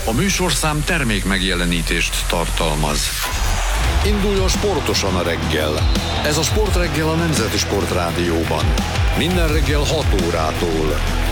A műsorszám termék megjelenítést tartalmaz. Induljon sportosan a reggel. Ez a Sportreggel a Nemzeti Sportrádióban. Minden reggel 6 órától.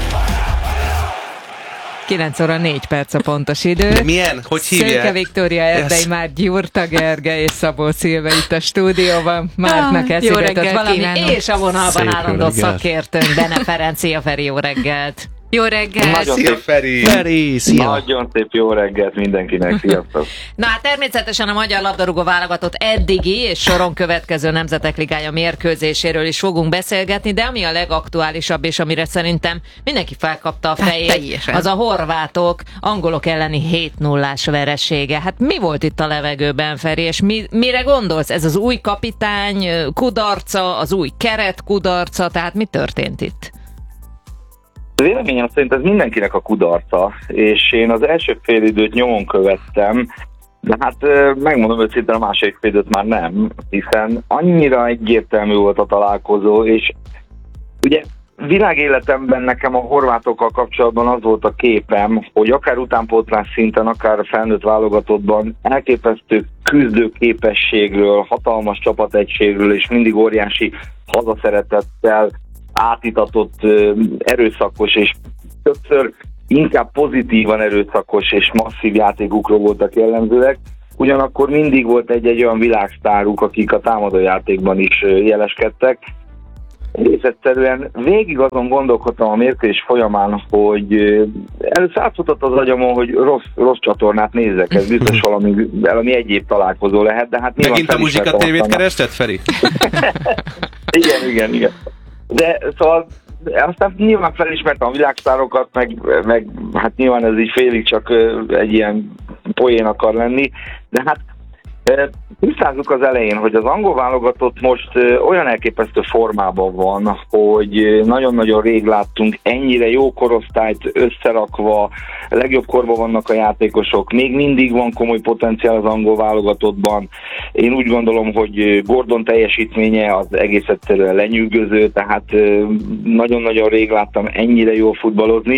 9 óra 4 perc a pontos idő. Milyen? Hogy hívják? Szőke Viktória, Erdei Márk, Gyurta Gergely és Szabó Szilva itt a stúdióban. Márknak eszébe valami, kívánok. És a vonalban Szép állandó reggelt. szakértőnk, Bene Ferencia. Feri, jó reggelt! Jó reggelt! Szia, Feri! Szia! Nagyon szép jó reggelt mindenkinek, sziasztok! Na hát természetesen a magyar labdarúgó válogatott eddigi és soron következő Nemzetek Ligája mérkőzéséről is fogunk beszélgetni, de ami a legaktuálisabb és amire szerintem mindenki felkapta a fejét, teljesen. az a horvátok angolok elleni 7-0-ás veresége. Hát mi volt itt a levegőben, Feri, és mire gondolsz? Ez az új kapitány kudarca, az új keret kudarca, tehát mi történt itt? Véleményem szerint ez mindenkinek a kudarca, és én az első félidőt nyomon követtem, de hát megmondom őszintén, a második félidőt már nem, hiszen annyira egyértelmű volt a találkozó, és ugye világéletemben nekem a horvátokkal kapcsolatban az volt a képem, hogy akár utánpótlás szinten, akár felnőtt válogatottban elképesztő küzdőképességről, hatalmas csapategységről és mindig óriási hazaszeretettel átitatott erőszakos és többször inkább pozitívan erőszakos és masszív játékukról voltak jellemzőek. Ugyanakkor mindig volt egy olyan világsztáruk, akik a támadójátékban is jeleskedtek. És egyszerűen végig azon gondolkodtam a mérkőzés folyamán, hogy először átfutott az agyamon, hogy rossz csatornát nézzek, ez biztos valami egyéb találkozó lehet, de hát Megint a Muzsika tévét kerested, Feri? Igen. De szóval aztán nyilván felismertem a világsztárokat, meg hát nyilván ez így félig csak egy ilyen poén akar lenni, de hát tisztázzuk az elején, hogy az angol válogatott most olyan elképesztő formában van, hogy nagyon-nagyon rég láttunk ennyire jó korosztályt összerakva, legjobb korban vannak a játékosok, még mindig van komoly potenciál az angol válogatottban. Én úgy gondolom, hogy Gordon teljesítménye az egész egyszerűen lenyűgöző, tehát nagyon-nagyon rég láttam ennyire jól futballozni,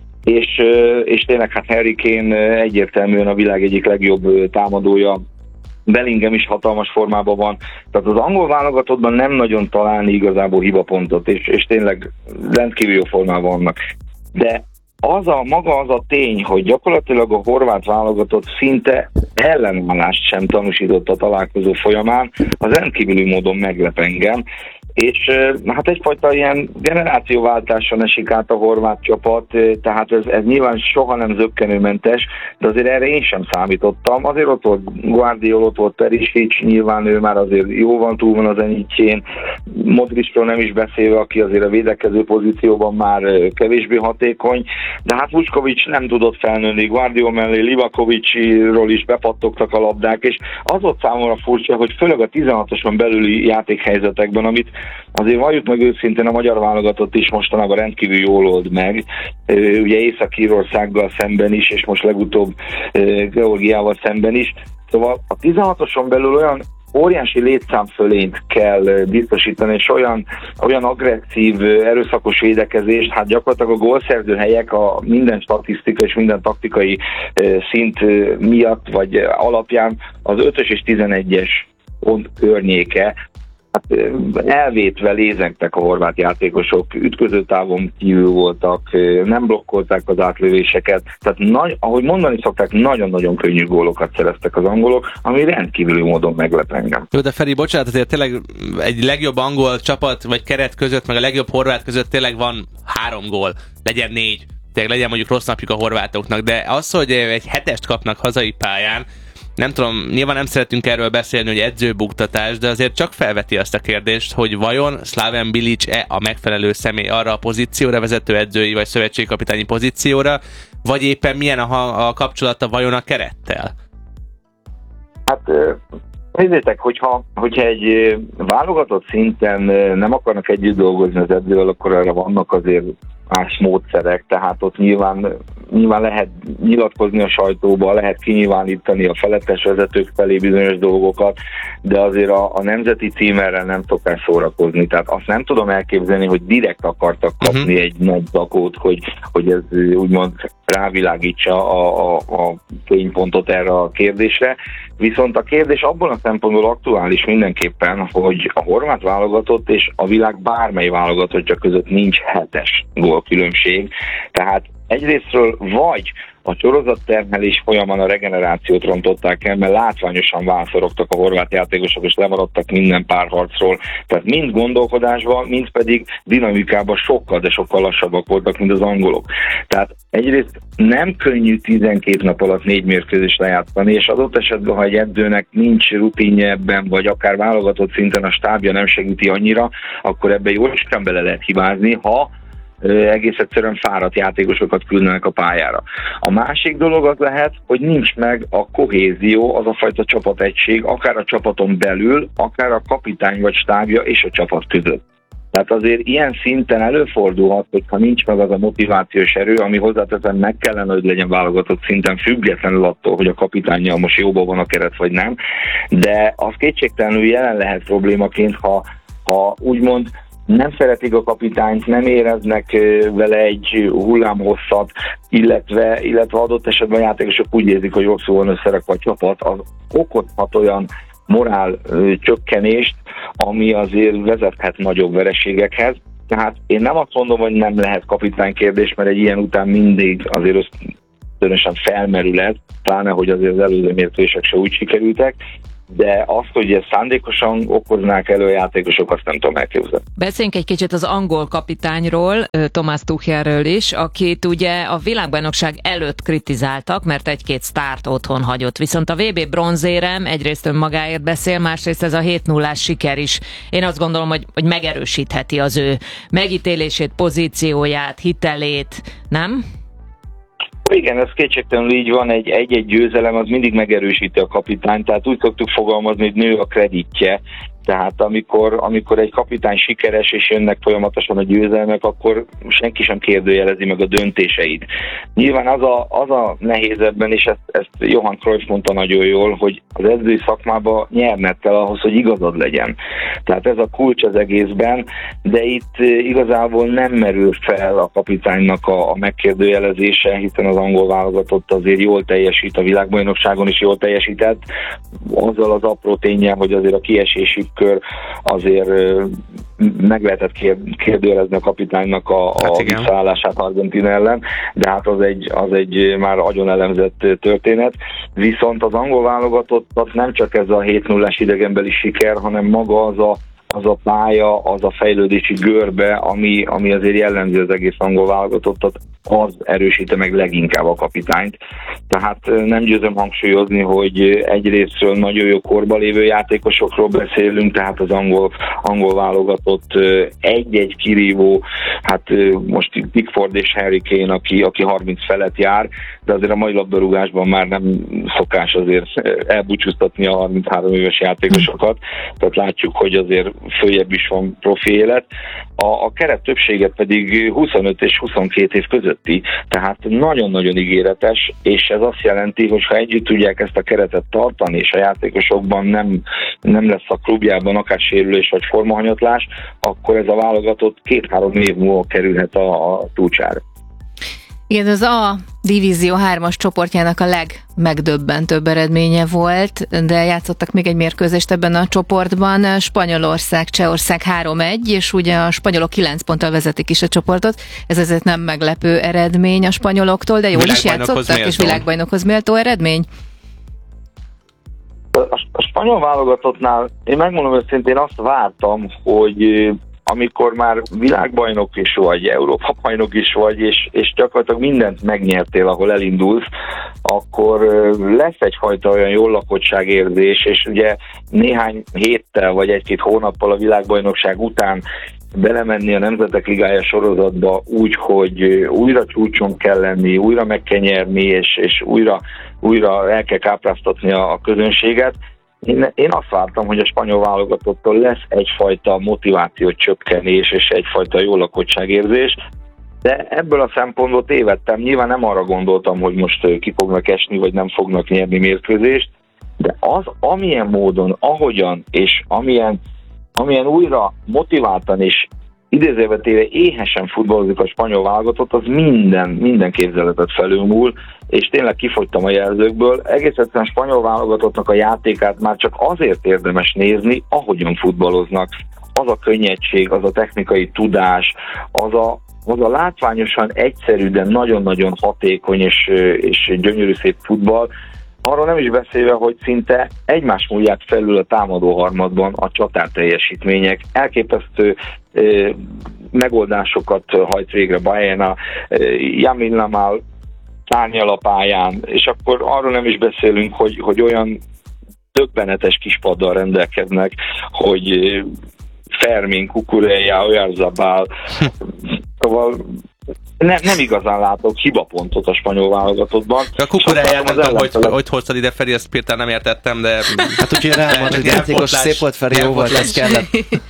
és tényleg hát Harry Kane egyértelműen a világ egyik legjobb támadója. Bellingham is hatalmas formában van, tehát az angol válogatottban nem nagyon találni igazából hibapontot, és tényleg rendkívül jó formában vannak. De az a tény, hogy gyakorlatilag a horvát válogatott szinte ellenállást sem tanúsított a találkozó folyamán, az rendkívüli módon meglep engem, és hát egyfajta ilyen generációváltáson esik át a horvát csapat, tehát ez nyilván soha nem zökkenőmentes, de azért erre én sem számítottam. Azért ott volt Guardiol, ott volt Perisic, nyilván ő már azért jóval túl van az enyitjén, Modricról nem is beszélve, aki azért a védekező pozícióban már kevésbé hatékony, de hát Vučković nem tudott felnőni, Guardiol mellé Livakovicról is bepattogtak a labdák, és az ott számomra furcsa, hogy főleg a 16-oson belüli játékhelyzetekben, amit azért valljuk meg őszintén, a magyar válogatott is mostanában rendkívül jól old meg, ugye Észak-Írországgal szemben is, és most legutóbb Georgiával szemben is. Szóval a 16-oson belül olyan óriási létszámfölényt kell biztosítani, és olyan agresszív, erőszakos védekezést, hát gyakorlatilag a gólszerző helyek a minden statisztika és minden taktikai szint miatt, vagy alapján az 5-ös és 11-es pont környéke. Hát elvétve lézengtek a horvát játékosok, ütközőtávon kívül voltak, nem blokkolták az átlövéseket, tehát ahogy mondani szokták, nagyon-nagyon könnyű gólokat szereztek az angolok, ami rendkívüli módon meglep engem. Jó, de Feri, bocsánat, azért tényleg egy legjobb angol csapat vagy keret között, meg a legjobb horvát között tényleg van 3 gól, legyen 4, tényleg legyen mondjuk rossz napjuk a horvátoknak, de az, hogy egy 7-est kapnak hazai pályán, nem tudom, nyilván nem szeretünk erről beszélni, hogy edzőbuktatás, de azért csak felveti azt a kérdést, hogy vajon Slaven Bilic-e a megfelelő személy arra a pozícióra, vezetőedzői vagy szövetségkapitányi pozícióra, vagy éppen milyen a kapcsolata vajon a kerettel? Hát nézzétek, hogyha egy válogatott szinten nem akarnak együtt dolgozni az edzővel, akkor erre vannak azért más módszerek, tehát ott nyilván lehet nyilatkozni a sajtóba, lehet kinyilvánítani a felettes vezetők felé bizonyos dolgokat, de azért a nemzeti címerrel nem szokás szórakozni, tehát azt nem tudom elképzelni, hogy direkt akartak kapni egy nagy zakót, hogy ez úgymond rávilágítsa a fénypontot erre a kérdésre, viszont a kérdés abban a szempontból aktuális mindenképpen, hogy a horvát válogatott és a világ bármely válogatottja között nincs 7-es gólkülönbség, tehát egyrésztről vagy a sorozatterhelés folyamán a regenerációt rontották el, mert látványosan válszorogtak a horvát játékosok, és lemaradtak minden párharcról. Tehát mind gondolkodásban, mind pedig dinamikában sokkal, de sokkal lassabbak voltak, mint az angolok. Tehát egyrészt nem könnyű 12 nap alatt 4 mérkőzést lejátszani, és adott esetben, ha egy edzőnek nincs rutinja ebben, vagy akár válogatott szinten a stábja nem segíti annyira, akkor ebbe jócskán bele lehet hibázni, ha egész egyszerűen fáradt játékosokat küldenek a pályára. A másik dolog az lehet, hogy nincs meg a kohézió, az a fajta csapategység, akár a csapaton belül, akár a kapitány vagy stábja és a csapat között. Tehát azért ilyen szinten előfordulhat, hogyha nincs meg az a motivációs erő, ami hozzáteszem meg kellene, hogy legyen válogatott szinten, függetlenül attól, hogy a kapitánnyal most jóban van a keret vagy nem, de az kétségtelenül jelen lehet problémaként, ha úgymond nem szeretik a kapitányt, nem éreznek vele egy hullámhosszat, illetve adott esetben a játékosok úgy érzik, hogy rosszul van összerakva a csapat, az okozhat olyan morál csökkenést, ami azért vezethet nagyobb vereségekhez. Tehát én nem azt mondom, hogy nem lehet kapitánykérdés, mert egy ilyen után mindig azért ösztönösen felmerül ez, pláne, hogy azért az előző mérkőzések se úgy sikerültek, de azt, hogy ezt szándékosan okoznák elő a játékosok, azt nem tudom elképzelni. Beszéljünk egy kicsit az angol kapitányról, Thomas Tuchelről is, akit ugye a világbajnokság előtt kritizáltak, mert egy-két sztárt otthon hagyott. Viszont a VB bronzérem egyrészt önmagáért beszél, másrészt ez a 7-0-ás siker is. Én azt gondolom, hogy megerősítheti az ő megítélését, pozícióját, hitelét, nem? Igen, ez kétségtelenül így van, egy győzelem az mindig megerősíti a kapitányt, tehát úgy szoktuk fogalmazni, hogy nő a kreditje. Tehát amikor egy kapitány sikeres és jönnek folyamatosan a győzelmek, akkor senki sem kérdőjelezi meg a döntéseit. Nyilván az a nehéz ebben, és ezt Johan Cruyff mondta nagyon jól, hogy az edzői szakmában nyerned kell ahhoz, hogy igazad legyen. Tehát ez a kulcs az egészben, de itt igazából nem merül fel a kapitánynak a megkérdőjelezése, hiszen az angol válogatott azért jól teljesít, a világbajnokságon is jól teljesített, azzal az apró ténnyel, hogy azért a kiesési kör azért meg lehetett kérdőjelezni a kapitánynak a visszaállását Argentína ellen, de hát az egy már agyon elemzett történet. Viszont az angol válogatottat nem csak ez a 7-0-ás idegenbeli siker, hanem maga az a pálya, az a fejlődési görbe, ami azért jellemzi az egész angol válogatottat, az erősíti meg leginkább a kapitányt. Tehát nem győzöm hangsúlyozni, hogy egyrésztről nagyon jó korban lévő játékosokról beszélünk, tehát az angol válogatott egy-egy kirívó, hát most Pickford és Harry Kane, aki 30 felett jár, de azért a mai labdarúgásban már nem szokás azért elbúcsúztatni a 33 éves játékosokat, tehát látjuk, hogy azért följebb is van profi élet. A keret többsége pedig 25 és 22 év közötti, tehát nagyon-nagyon ígéretes, és ez azt jelenti, hogy ha együtt tudják ezt a keretet tartani, és a játékosokban nem lesz a klubjában akár sérülés vagy formahanyatlás, akkor ez a válogatott 2-3 év múlva kerülhet a túlcsára. Igen, az A divízió 3-as csoportjának a legmegdöbbentőbb eredménye volt, de játszottak még egy mérkőzést ebben a csoportban. Spanyolország, Csehország 3-1, és ugye a spanyolok 9 ponttal vezetik is a csoportot. Ez azért nem meglepő eredmény a spanyoloktól, de jól is játszottak, és világbajnokhoz méltó eredmény. A spanyol válogatottnál én megmondom őszintén azt vártam, hogy amikor már világbajnok is vagy, Európa-bajnok is vagy, és gyakorlatilag mindent megnyertél, ahol elindulsz, akkor lesz egyfajta olyan jól lakottságérzés, és ugye néhány héttel vagy egy-két hónappal a világbajnokság után belemenni a Nemzetek Ligája sorozatba úgy, hogy újra csúcson kell lenni, újra meg kell nyerni, és újra el kell kápráztatni a közönséget. Én azt vártam, hogy a spanyol válogatottól lesz egyfajta motiváció csökkenés és egyfajta jó lakottságérzés, de ebből a szempontból tévedtem. Nyilván nem arra gondoltam, hogy most ki fognak esni, vagy nem fognak nyerni mérkőzést, de az, amilyen módon, ahogyan, és amilyen újra motiváltan és idézőjelbe téve éhesen futballozik a spanyol válogatott, az minden képzeletet felülmúl, és tényleg kifogytam a jelzőkből. Egész egyszerűen a spanyol válogatottnak a játékát már csak azért érdemes nézni, ahogyan futballoznak. Az a könnyedség, az a technikai tudás, az a látványosan egyszerű, de nagyon-nagyon hatékony és gyönyörű szép futball. Arról nem is beszélve, hogy szinte egymás múlják felül a támadó harmadban a csatár teljesítmények. Elképesztő megoldásokat hajt végre Baena, Yamin Lamal szárnyal a pályán, és akkor arról nem is beszélünk, hogy olyan döbbenetes kispaddal rendelkeznek, hogy Fermin, Cucurella, Oyarzabal, szóval nem igazán látok hibapontot a spanyol válogatottban. A Cucurellát nem tudom, hogy hoztad ide, Feri, ezt például nem értettem, de... Hát úgyhogy rámad, hogy játékos szép volt, Feri, jó volt, ez kellett.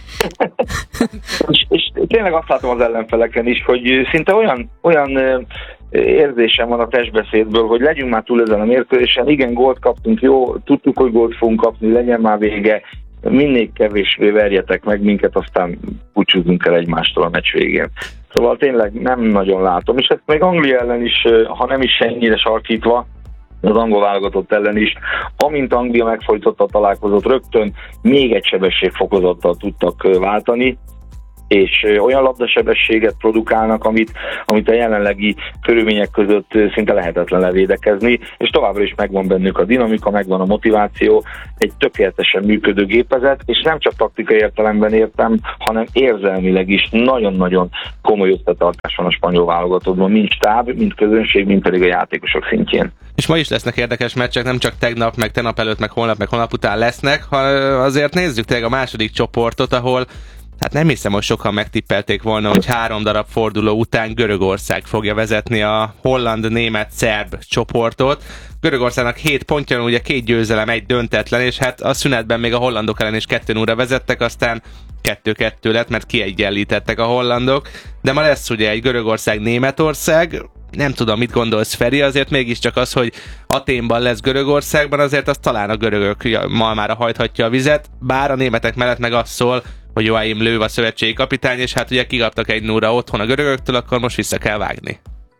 és tényleg azt látom az ellenfeleken is, hogy szinte olyan érzésem van a testbeszédből, hogy legyünk már túl ezen a mérkőzésen, igen, gólt kaptunk, jó, tudtuk, hogy gólt fogunk kapni, legyen már vége, minél kevésbé verjetek meg minket, aztán búcsúzzunk el egymástól a meccs végén. Szóval tényleg nem nagyon látom, és ezt még Anglia ellen is, ha nem is ennyire sarkítva, az angol válogatott ellen is, amint Anglia megfojtotta a találkozót, rögtön még egy sebességfokozattal tudtak váltani, és olyan labdasebességet produkálnak, amit a jelenlegi körülmények között szinte lehetetlen levédekezni, és továbbra is megvan bennük a dinamika, megvan a motiváció, egy tökéletesen működő gépezet, és nem csak taktikai értelemben értem, hanem érzelmileg is nagyon-nagyon komoly összetartás van a spanyol válogatottban, mind stáb, mind közönség, mind pedig a játékosok szintjén. És ma is lesznek érdekes meccsek, nem csak tegnap, meg tegnap előtt, meg holnap után lesznek, ha azért nézzük tényleg a második csoportot, ahol hát nem hiszem, hogy sokan megtippelték volna, hogy 3 darab forduló után Görögország fogja vezetni a holland-német-szerb csoportot. Görögországnak 7 pontja, ugye 2 győzelem, 1 döntetlen, és hát a szünetben még a hollandok ellen is 2-0-ra vezettek, aztán 2-2 lett, mert kiegyenlítettek a hollandok. De ma lesz ugye egy Görögország-Németország, nem tudom, mit gondolsz, Feri, azért mégiscsak az, hogy Athénban lesz Görögországban, azért az talán a görögök malmára hajthatja a vizet, bár a németek mellett meg az szól, hogy Joachim Löw a szövetségi kapitány, és hát ugye kikaptak 1-0-ra otthon a görögöktől, akkor most vissza kell vágni.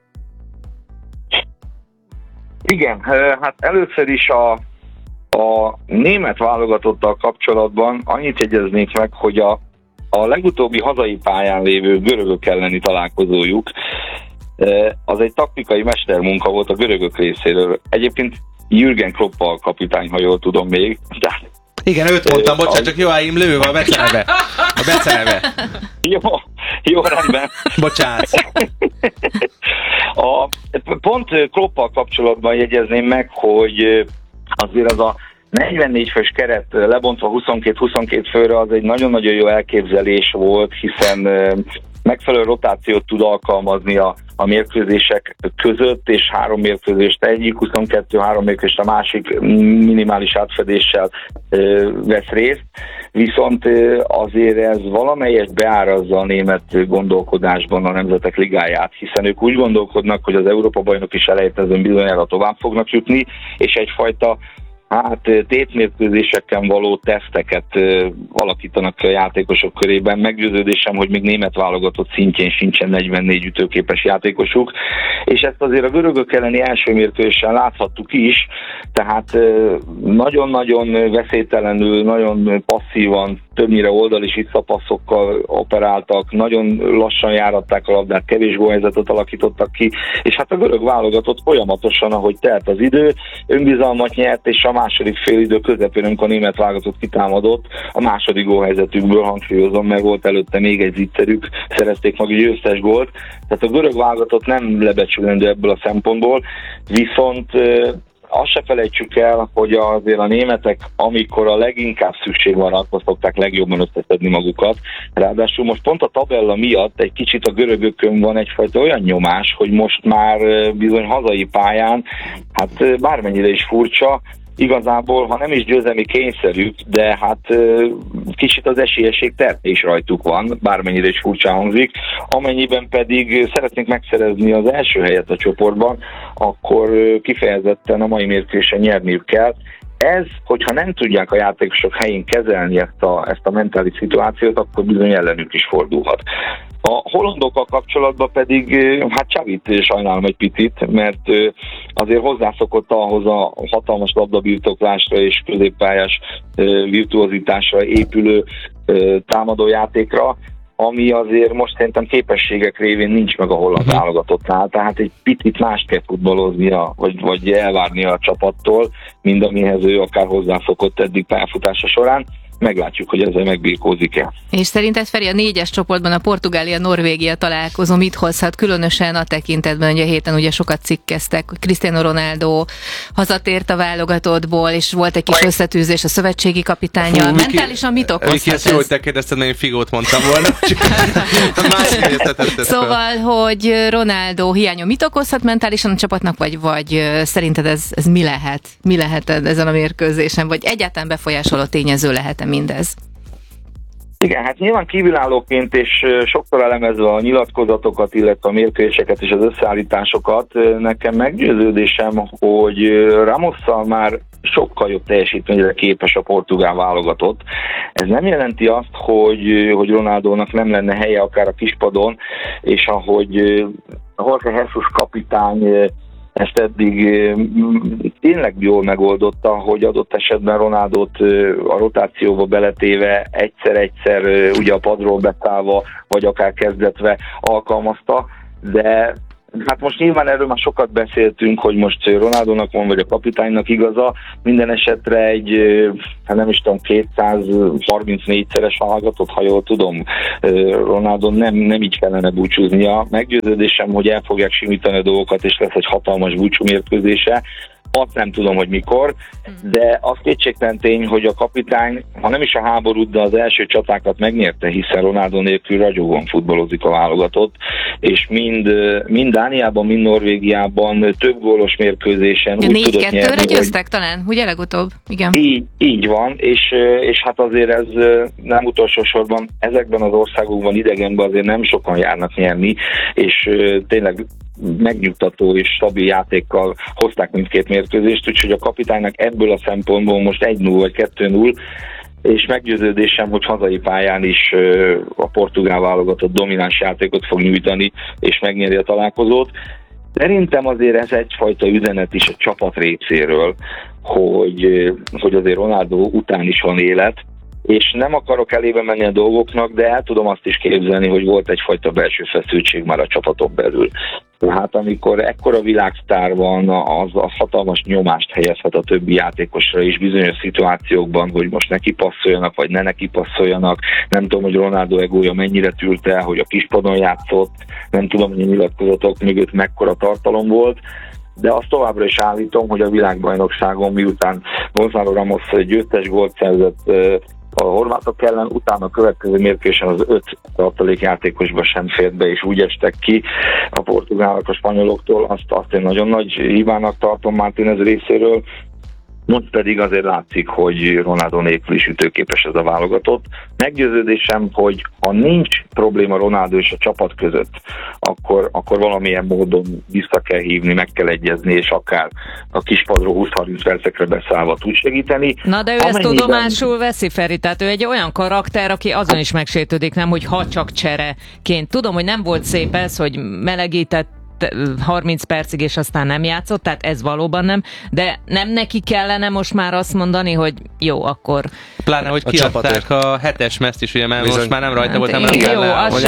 Igen, hát először is a német válogatottal kapcsolatban annyit jegyeznék meg, hogy a legutóbbi hazai pályán lévő görögök elleni találkozójuk az egy taktikai mestermunka volt a görögök részéről. Egyébként Jürgen Klopp a kapitány, ha jól tudom még. De igen, őt mondtam, bocsánat, csak Joachim Löw a beceneve. A beceneve. Jó, rendben. Bocsánat. Pont Kloppal kapcsolatban jegyezném meg, hogy azért az a 44 fős keret lebontva 22-22 főre az egy nagyon-nagyon jó elképzelés volt, hiszen megfelelő rotációt tud alkalmazni a mérkőzések között, és 3 mérkőzést egyik, 22-3 mérkőzést a másik minimális átfedéssel vesz részt, viszont azért ez valamelyest beárazza a német gondolkodásban a Nemzetek Ligáját, hiszen ők úgy gondolkodnak, hogy az Európa-bajnoki selejtezőn bizonyára tovább fognak jutni, és egyfajta tétmérkőzéseken való teszteket alakítanak a játékosok körében. Meggyőződésem, hogy még német válogatott szintjén sincsen 44 ütőképes játékosuk, és ezt azért a görögök elleni első mérkőzésen láthattuk is, tehát nagyon-nagyon veszélytelenül, nagyon passzívan, többnyire oldali visszapasszokkal operáltak, nagyon lassan járatták a labdát, kevés gólhelyzetet alakítottak ki, és hát a görög válogatott folyamatosan, ahogy telt az idő, önbizalmat nyert, és a második félidő közepén, amikor a német válogatott kitámadott, a második gólhelyzetükből, hangsúlyozom, meg volt előtte még egy zicserük, szerezték meg egy győztes gólt, tehát a görög válogatott nem lebecsülendő ebből a szempontból, viszont azt se felejtsük el, hogy azért a németek, amikor a leginkább szükség van, akkor szokták legjobban összeszedni magukat. Ráadásul most pont a tabella miatt egy kicsit a görögökön van egyfajta olyan nyomás, hogy most már bizony hazai pályán, hát bármennyire is furcsa, igazából, ha nem is győzelmi kényszerük, de hát kicsit az esélyesség terhe is rajtuk van, bármennyire is furcsán hangzik. Amennyiben pedig szeretnénk megszerezni az első helyet a csoportban, akkor kifejezetten a mai mérkőzésen nyerniük kell. ez, hogyha nem tudják a játékosok helyén kezelni ezt a mentális szituációt, akkor bizony ellenük is fordulhat. A hollandokkal kapcsolatban pedig hát Xavit sajnálom egy picit, mert azért hozzászokott ahhoz a hatalmas labdabirtoklásra és középpályás virtuozitásra épülő támadójátékra, ami azért most szerintem képességek révén nincs meg a holland válogatottnál, tehát egy picit mást kell futballoznia, vagy elvárnia a csapattól, mint amihez ő akár hozzászokott eddig pályafutása során. Meglátjuk, hogy ezzel megbírkózik-e. És szerinted, Feri, a 4-es csoportban a Portugália-Norvégia találkozó mit hozhat, különösen a tekintetben, hogy a héten ugye sokat cikkeztek, hogy Cristiano Ronaldo hazatért a válogatottból, és volt egy kis összetűzés a szövetségi kapitánnyal. Mentálisan mit okozhat ez? Jó, hogy te kérdezted, mert én Figót mondtam volna. Szóval, hogy Ronaldo hiánya mit okozhat mentálisan a csapatnak, vagy szerinted ez mi lehet? Mi lehet ezen a mérkőzésen? Vagy egyáltalán befolyásoló tényező lehet mindez? Igen, hát nyilván kívülállóként és sokszor elemezve a nyilatkozatokat, illetve a mérkőzéseket és az összeállításokat, nekem meggyőződésem, hogy Ramosszal már sokkal jobb teljesítményre képes a portugál válogatott. Ez nem jelenti azt, hogy Ronaldónak nem lenne helye akár a kispadon, és ahogy Jorge Jesus kapitány ezt eddig tényleg jól megoldotta, hogy adott esetben Ronaldót a rotációba beletéve egyszer-egyszer ugye a padról beszállva, vagy akár kezdetve alkalmazta, de hát most nyilván erről már sokat beszéltünk, hogy most Ronaldónak van, vagy a kapitánynak igaza, minden esetre egy, hát nem is tudom, 234-szeres válogatott, ha jól tudom, Ronaldo nem így kellene búcsúznia. Meggyőződésem, hogy el fogják simítani a dolgokat, és lesz egy hatalmas búcsúmérkőzése. Azt nem tudom, hogy mikor, de az kétségtelen tény, hogy a kapitány, ha nem is a háborút, de az első csatákat megnyerte, hiszen Ronaldo nélkül ragyogóan futballozik a válogatott, és mind Dániában, mind Norvégiában több gólos mérkőzésen úgy tudott nyerni. 4-2-re győztek talán, ugye legutóbb? Igen. Így van, és hát azért ez nem utolsó sorban ezekben az országokban, idegenben azért nem sokan járnak nyerni, és tényleg megnyugtató és stabil játékkal hozták mindkét mérkőzést, úgyhogy a kapitánynak ebből a szempontból most 1-0 vagy 2-0, és meggyőződésem, hogy hazai pályán is a portugál válogatott domináns játékot fog nyújtani, és megnyeri a találkozót. Szerintem azért ez egyfajta üzenet is a csapat részéről, hogy azért Ronaldo után is van élet, és nem akarok elébe menni a dolgoknak, de el tudom azt is képzelni, hogy volt egyfajta belső feszültség már a csapatok belül. Tehát amikor ekkora világsztár van, az hatalmas nyomást helyezhet a többi játékosra is bizonyos szituációkban, hogy most neki passzoljanak, vagy ne neki passzoljanak. Nem tudom, hogy Ronaldo egója mennyire tűrt el, hogy a kispadon játszott, nem tudom, hogy a nyilatkozatok mögött mekkora tartalom volt, de azt továbbra is állítom, hogy a világbajnokságon, miután Gonzalo Ramos győztes gólt szerzett a horvátok ellen, utána a következő mérkőzésen az 5 tartalékjátékosba sem fért be, és úgy estek ki a portugálok a spanyoloktól, azt én nagyon nagy hibának tartom Martínez részéről. Most pedig azért látszik, hogy Ronaldo nélkül is ütőképes ez a válogatott. Meggyőződésem, hogy ha nincs probléma Ronaldo és a csapat között, akkor valamilyen módon vissza kell hívni, meg kell egyezni, és akár a kispadról 20-30 percekre beszállva tud segíteni. Na de ő ezt tudomásul veszi, Feri, tehát ő egy olyan karakter, aki azon is megsértődik, nem, hogy ha csak csereként. Tudom, hogy nem volt szép ez, hogy melegített 30 percig, és aztán nem játszott, tehát ez valóban nem, de nem neki kellene most már azt mondani, hogy jó, akkor... Pláne, hogy kiadták a 7-es meszt is, ugye, mert most már nem rajta volt, nem jó,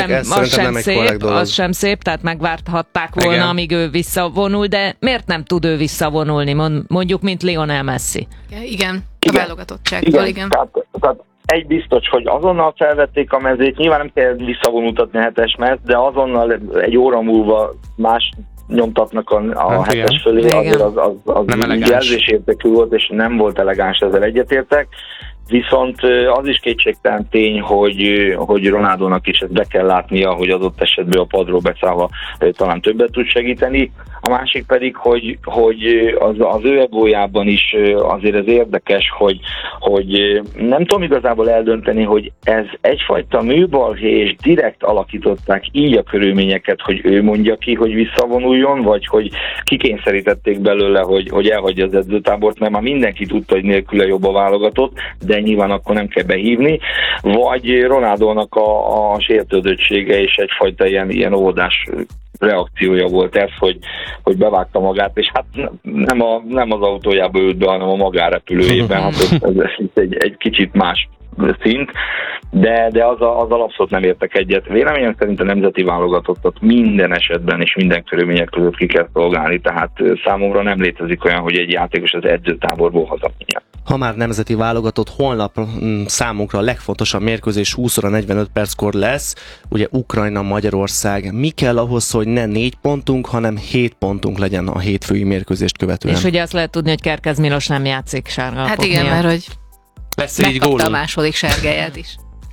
az sem szép, tehát megvárhatták volna, igen, amíg ő visszavonul, de miért nem tud ő visszavonulni, mondjuk, mint Lionel Messi? Igen, a válogatottságtól, igen. Tehát egy biztos, hogy azonnal felvették a mezét, nyilván nem kell visszavonultatni a 7-es mezt, de azonnal egy óra múlva más nyomtatnak a 7-es fölé, azért az jelzésértékű volt, és nem volt elegáns, ezzel egyetértek. Viszont az is kétségtelen tény, hogy Ronaldónak is ezt be kell látnia, hogy adott esetben a padról beszállva talán többet tud segíteni. A másik pedig, hogy az ő egójában is azért ez érdekes, hogy nem tudom igazából eldönteni, hogy ez egyfajta műbalhé, és direkt alakították így a körülményeket, hogy ő mondja ki, hogy visszavonuljon, vagy hogy kikényszerítették belőle, hogy elhagyja az edzőtábort, mert már mindenki tudta, hogy nélküle jobb a válogatott, de nyilván akkor nem kell behívni, vagy Ronaldónak a sértődöttsége és egyfajta ilyen óvodás reakciója volt ez, hogy bevágta magát, és hát nem az autójába ült be, hanem a magárepülőjében, hát ez egy kicsit más szint, de az abszolút nem értek egyet. Véleményem szerint a nemzeti válogatottat minden esetben és minden körülmények között ki kell szolgálni, tehát számomra nem létezik olyan, hogy egy játékos az edzőtáborból hazamenjen. Ha már nemzeti válogatott, holnap számunkra a legfontosabb mérkőzés 20 óra 45 perckor lesz, ugye Ukrajna-Magyarország. Mi kell ahhoz, hogy ne 4 pontunk, hanem 7 pontunk legyen a hétfői mérkőzést követően? És ugye azt lehet tudni, hogy Kerkez Milos nem játszik sárga. Hát igen, mert hogy megkapta a második sárgáját is.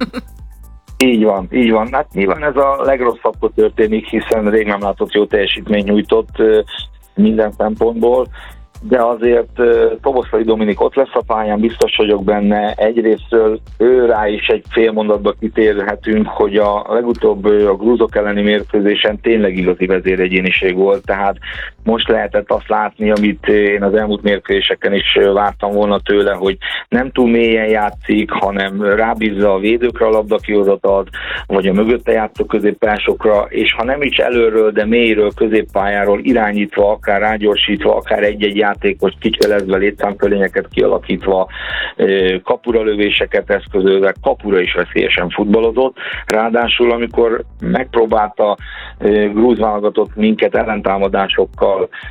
Így van. Hát nyilván ez a legrosszabbkor történik, hiszen rég nem látott jó teljesítményt nyújtott minden szempontból, de azért Szoboszlai Dominik ott lesz a pályán, biztos vagyok benne. Egyrésztről ő rá is egy fél mondatba kitérhetünk, hogy a legutóbb a grúzok elleni mérkőzésen tényleg igazi vezéregyéniség volt, tehát most lehetett azt látni, amit én az elmúlt mérkőzéseken is vártam volna tőle, hogy nem túl mélyen játszik, hanem rábízza a védőkre a labdakihozatalt, vagy a mögötte játszó középpályásokra, és ha nem is előről, de mélyről, középpályáról irányítva, akár rágyorsítva, akár egy-egy játékos kicselezve, létszámfölényeket kialakítva, kapura lövéseket eszközölve, kapura is veszélyesen futballozott. Ráadásul, amikor megpróbálta grúz válogatott minket ellentámadásokkal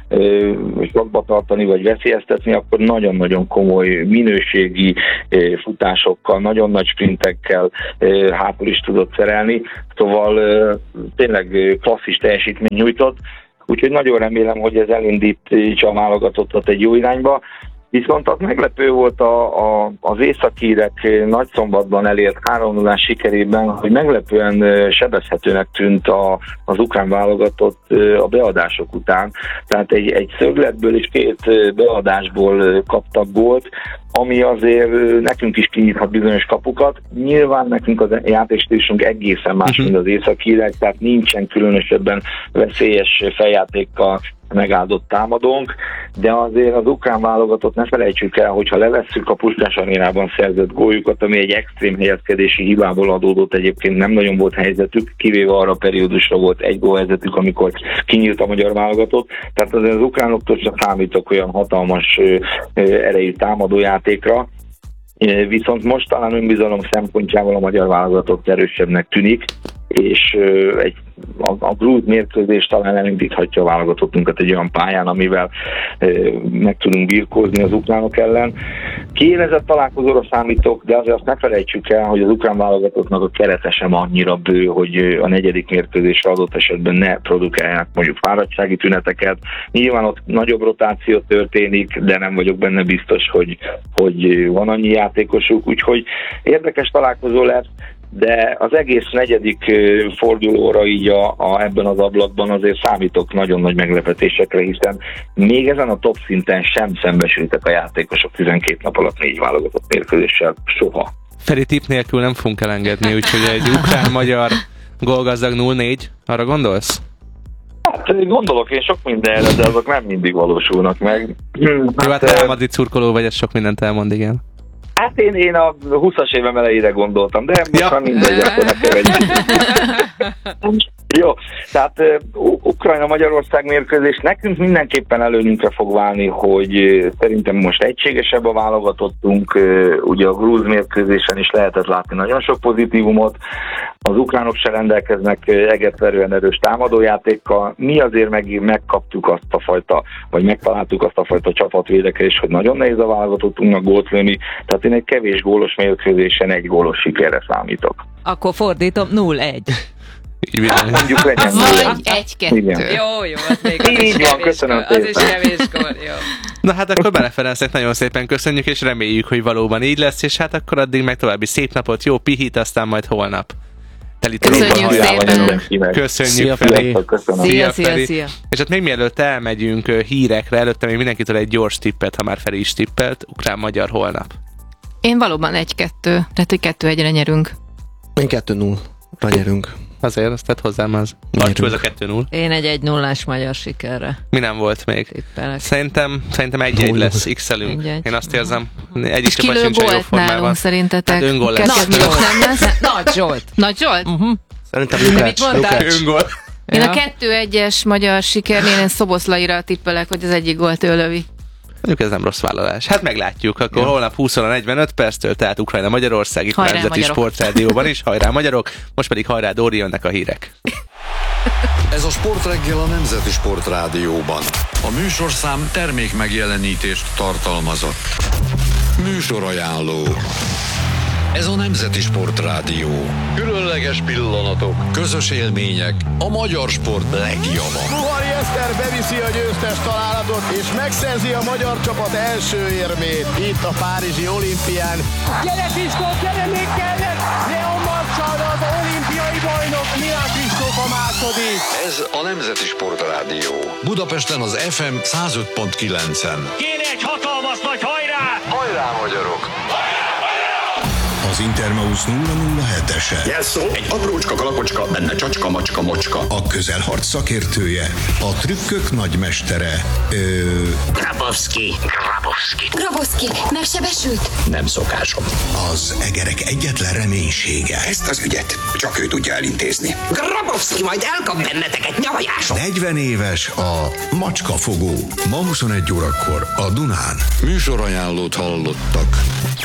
sokba tartani, vagy veszélyeztetni, akkor nagyon-nagyon komoly minőségi futásokkal, nagyon nagy sprintekkel hátul is tudott szerelni. Szóval tényleg klasszis teljesítmény nyújtott. Úgyhogy nagyon remélem, hogy ez elindítsa a válogatottat egy jó irányba. Viszont az meglepő volt az északírek Nagyszombatban elért 3-0-ás sikerében, hogy meglepően sebezhetőnek tűnt az ukrán válogatott a beadások után. Tehát egy szögletből és 2 beadásból kaptak gólt, ami azért nekünk is kinyithat bizonyos kapukat. Nyilván nekünk a játékstílusunk egészen más, mint az északírek, tehát nincsen különösebben veszélyes feljátékkal megáldott támadónk, de azért az ukrán válogatott ne felejtsük el, hogyha levesszük a Puskás arénában szerzett góljukat, ami egy extrém helyezkedési hibából adódott, egyébként nem nagyon volt helyzetük, kivéve arra a periódusra volt egy gólhelyzetük, amikor kinyílt a magyar válogatott, tehát azért az ukránoktól csak számítok olyan hatalmas erejű támadójátékra, viszont most talán önbizalom szempontjából a magyar válogatott erősebbnek tűnik, és a grúz mérkőzés talán elindíthatja a válogatottunkat egy olyan pályán, amivel meg tudunk birkózni az ukránok ellen. Kiélezett találkozóra számítok, de azért azt ne felejtsük el, hogy az ukrán válogatottnak a kerete sem annyira bő, hogy a negyedik mérkőzésre adott esetben ne produkálják mondjuk fáradtsági tüneteket. Nyilván ott nagyobb rotáció történik, de nem vagyok benne biztos, hogy van annyi játékosuk, úgyhogy érdekes találkozó lesz, de az egész negyedik fordulóra így ebben az ablakban azért számítok nagyon nagy meglepetésekre, hiszen még ezen a top szinten sem szembesültek a játékosok 12 nap alatt 4 válogatott mérkőzéssel soha. Feri, tipp nélkül nem fogunk elengedni, úgyhogy egy ukrán-magyar gólgazdag 0-4, arra gondolsz? Hát gondolok én sok mindenre, de azok nem mindig valósulnak meg. Hát Real Madrid szurkoló vagy, ez sok mindent elmond, igen. Hát én a 20-as évem elejére gondoltam, de most már mindegy, akkor ne keverjük. Jó, tehát Ukrajna-Magyarország mérkőzés nekünk mindenképpen előnyünkre fog válni, hogy szerintem most egységesebb a válogatottunk, ugye a grúz mérkőzésen is lehetett látni nagyon sok pozitívumot, az ukránok se rendelkeznek egetverően erős támadójátékkal, mi azért megkaptuk azt a fajta, vagy megtaláltuk azt a fajta csapatvédekezést, hogy nagyon nehéz a válogatottunknak gólt lőni, tehát én egy kevés gólos mérkőzésen 1 gólos sikerre számítok. Akkor fordítom, 0-1. Mondjuk legyen. Vagy 1-2. Jó, az még így van, köszönöm szépen. Az is kevéskor, jó. Na hát akkor Bele Ferencnek nagyon szépen köszönjük, és reméljük, hogy valóban így lesz, és hát akkor addig meg további szép napot, jó pihit, aztán majd holnap Köszönjük szépen. Köszönjük, Feri. Szia. És hát még mielőtt elmegyünk hírekre, előtte még mindenkitől egy gyors tippet, ha már Feri is tippelt, ukrán-magyar holnap. Én valóban 1-2, tehát hogy 2-1-re nyerünk. Én 2-0-ra nyerünk. Azért, azt tett hozzám az. Tartsó, ez a 2-0. Én egy 1-0-ás magyar sikerre Mi nem volt még? tippelek. Szerintem 1-1 lesz, x-elünk. 1-1. Én azt érzem, egyik És ki csapat lő sincsen jó gólt formában. nálunk szerintetek? Hát öngól lesz. Nagy Zsolt nem lesz? Nagy Zsolt. Nagy Zsolt? Szerintem mit Lukács. mondtál? Öngól. Én a 2-1-es magyar sikernél én Szoboszlaira tippelek, hogy az egyik gólt ő lövi. Mondjuk ez nem rossz vállalás. Hát meglátjuk, akkor holnap 20-45 perctől, tehát Ukrajna-Magyarország itt a Hajrá, Nemzeti magyarok. Sportrádióban is. Hajrá magyarok! Most pedig hajrá Dóri, jönnek a hírek. Ez a Sportreggel a Nemzeti Sportrádióban. A műsorszám termék megjelenítést tartalmazott. Műsorajánló. Ez a Nemzeti Sportrádió. Különleges pillanatok, közös élmények, a magyar sport legjava. Buhari Eszter beviszi a győztes találatot, és megszerzi a magyar csapat első érmét itt a Párizsi olimpián. Gyere Kristóf, gyere még kellett! Leon Marcsal, az olimpiai bajnok, Milán Kristóf a második. Ez a Nemzeti Sportrádió. Budapesten az FM 105.9-en. Kéne egy hatalmas nagy hajrá! Hajrá magyarok! Az Intermaus 007-ese. Jelszó, egy aprócska kalapocska, benne csacska, macska, mocska. A közelharc szakértője. A trükkök nagymestere. Grabowski. Grabowski, megsebesült? Nem szokásom. Az egerek egyetlen reménysége. Ezt az ügyet csak ő tudja elintézni. Grabowski majd elkap benneteket nyavajáson. 40 éves a macskafogó. Ma 21 órakor a Dunán. Műsorajánlót hallottak.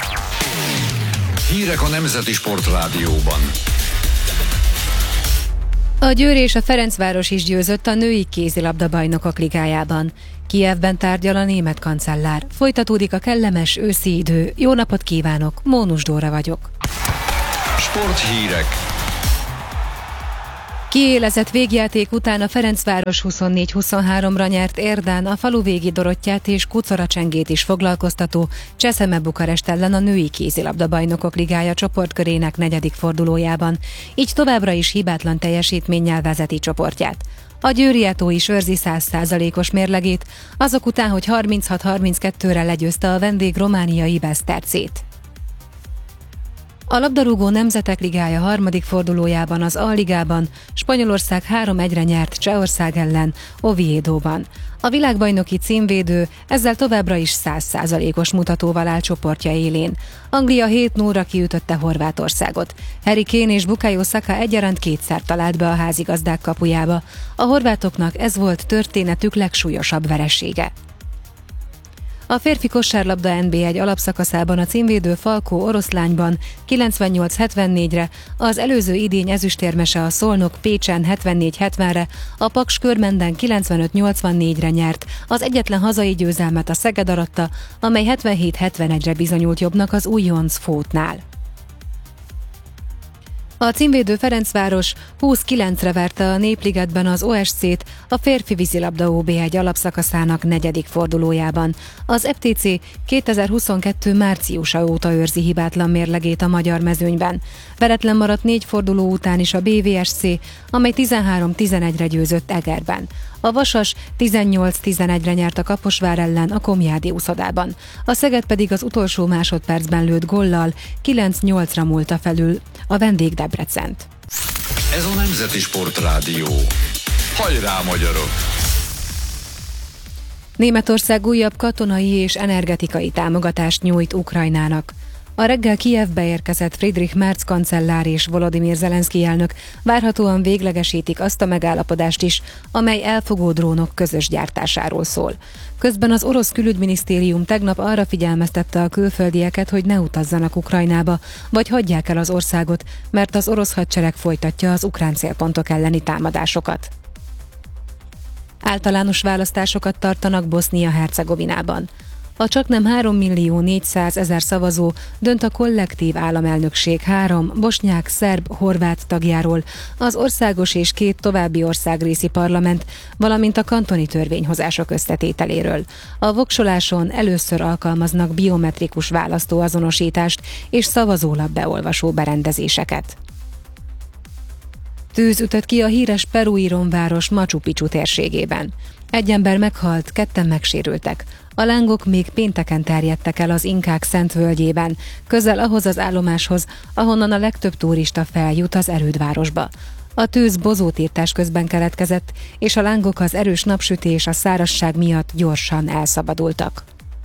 Hírek a Nemzeti Sportrádióban. A Győr és a Ferencváros is győzött a női kézilabda-bajnokok ligájában. Kijevben tárgyal a német kancellár. Folytatódik a kellemes őszi idő. Jó napot kívánok, Mónus Dóra vagyok. Sporthírek. Kiélezett végjáték után a Ferencváros 24-23-ra nyert Érdán a faluvégi Dorottyát és Kucora Csengét is foglalkoztató Cseszeme Bukarest ellen a női kézilabda-bajnokok ligája csoportkörének 4. fordulójában, így továbbra is hibátlan teljesítménnyel vezeti csoportját. A győriátó is őrzi 100%-os mérlegét, azok után, hogy 36-32-re legyőzte a vendég romániai Besztercét. A labdarúgó Nemzetek Ligája 3. fordulójában az A-ligában Spanyolország 3-1-re nyert Csehország ellen Oviedóban. A világbajnoki címvédő ezzel továbbra is 100%-os mutatóval áll csoportja élén. Anglia 7-0-ra kiütötte Horvátországot. Harry Kane és Bukayo Saka egyaránt kétszer talált be a házigazdák kapujába. A horvátoknak ez volt történetük legsúlyosabb veresége. A férfi kosárlabda NB1 alapszakaszában a címvédő Falkó Oroszlányban 98-74-re, az előző idény ezüstérmese a Szolnok Pécsen 74-70-re, a Paks Körmenden 95-84-re nyert, az egyetlen hazai győzelmet a Szeged aratta, amely 77-71-re bizonyult jobbnak az Újonc Fótnál. A címvédő Ferencváros 20-9-re verte a Népligetben az OSC-t a férfi vízilabda OB1 alapszakaszának 4. fordulójában. Az FTC 2022. márciusa óta őrzi hibátlan mérlegét a magyar mezőnyben. Veretlen maradt 4 forduló után is a BVSC, amely 13-11-re győzött Egerben. A Vasas 18-11-re nyert a Kaposvár ellen a Komjádi úszodában. A Szeged pedig az utolsó másodpercben lőtt góllal 9-8-ra múlta felül a vendég Debrecent. Ez a Nemzeti Sportrádió. Hajrá magyarok! Németország újabb katonai és energetikai támogatást nyújt Ukrajnának. A reggel Kijevbe érkezett Friedrich Merz kancellár és Volodymyr Zelenszky elnök várhatóan véglegesítik azt a megállapodást is, amely elfogó drónok közös gyártásáról szól. Közben az orosz külügyminisztérium tegnap arra figyelmeztette a külföldieket, hogy ne utazzanak Ukrajnába, vagy hagyják el az országot, mert az orosz hadsereg folytatja az ukrán célpontok elleni támadásokat. Általános választásokat tartanak Bosznia-Hercegovinában. A csaknem 3.400.000 szavazó dönt a kollektív államelnökség 3 bosnyák, szerb, horvát tagjáról, az országos és 2 további országrészi parlament, valamint a kantoni törvényhozások összetételéről. A voksoláson először alkalmaznak biometrikus választóazonosítást és szavazólap beolvasó berendezéseket. Tűz ütött ki a híres perui romváros Machu Picchu térségében. Egy ember meghalt, 2 megsérültek. A lángok még pénteken terjedtek el az inkák szent völgyében, közel ahhoz az állomáshoz, ahonnan a legtöbb turista feljut az erődvárosba. A tűz bozótírtás közben keletkezett, és a lángok az erős napsütés és a szárazság miatt gyorsan elszabadultak.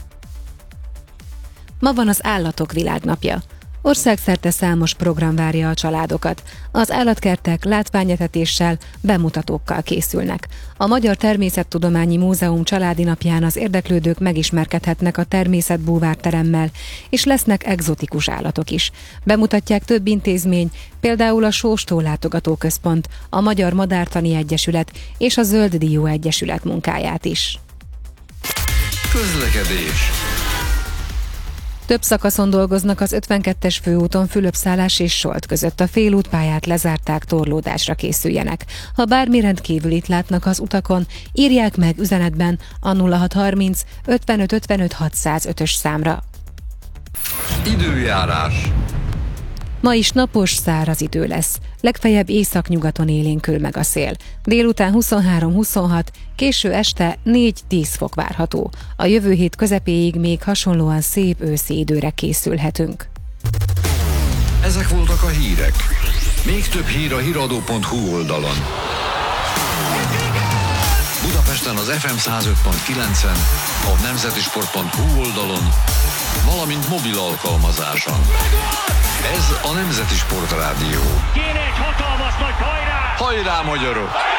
Ma van az Állatok Világnapja. Országszerte számos program várja a családokat. Az állatkertek látványetetéssel, bemutatókkal készülnek. A Magyar Természettudományi Múzeum családi napján az érdeklődők megismerkedhetnek a természetbúvárteremmel, és lesznek egzotikus állatok is. Bemutatják több intézmény, például a Sóstó Látogatóközpont, a Magyar Madártani Egyesület és a Zöld Dió Egyesület munkáját is. Közlekedés. Több szakaszon dolgoznak az 52-es főúton Fülöp-Szálás és Solt között. A félútpályát lezárták, torlódásra készüljenek. Ha bármi rendkívülit látnak az utakon, írják meg üzenetben a 0630 55 55 605-ös számra. Időjárás. Ma is napos, száraz idő lesz. Legfeljebb északnyugaton élénkül meg a szél. Délután 23-26, késő este 4-10 fok várható. A jövő hét közepéig még hasonlóan szép őszi időre készülhetünk. Ezek voltak a hírek. Még több hír a hiradó.hu oldalon. Budapesten az FM 105.9-en, a nemzetisport.hu oldalon, valamint mobil alkalmazáson. Ez a Nemzeti Sport Rádió. Kéne egy hatalmas nagy hajrá! Hajrá, magyarok!